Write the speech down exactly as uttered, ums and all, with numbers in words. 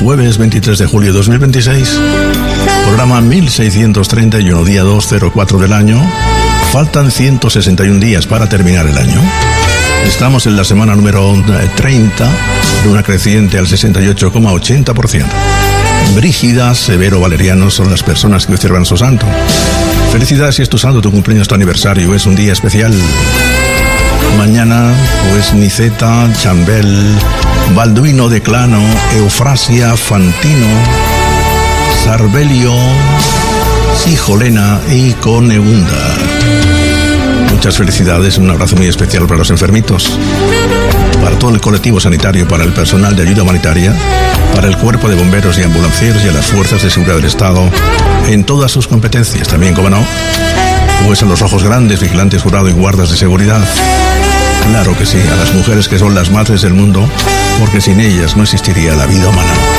Jueves veintitrés de julio de dos mil veintiséis, programa mil seiscientos treinta y uno, día doscientos cuatro del año. Faltan ciento sesenta y un días para terminar el año. Estamos en la semana número treinta, de una creciente al sesenta y ocho coma ochenta por ciento. Brígida, Severo, Valeriano son las personas que observan su santo. Felicidades si es tu santo, tu cumpleaños, tu aniversario, es un día especial. Mañana, pues Niceta, Chambel, Balduino de Clano, Eufrasia, Fantino, Sarbelio, Sijolena y Coneunda. Muchas felicidades, un abrazo muy especial para los enfermitos, para todo el colectivo sanitario, para el personal de ayuda humanitaria, para el cuerpo de bomberos y ambulancieros y a las fuerzas de seguridad del Estado en todas sus competencias. También, como no, pues a los ojos grandes, vigilantes, jurado y guardas de seguridad. Claro que sí, a las mujeres que son las madres del mundo, porque sin ellas no existiría la vida humana.